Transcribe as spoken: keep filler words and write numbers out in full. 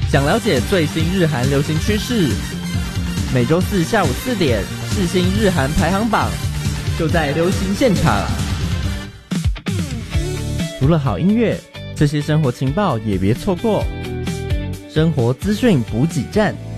想了解最新日韩流行趋势，每周四下午四点，世新日韩排行榜就在流行现场。除了好音乐，这些生活情报也别错过。生活资讯补给站。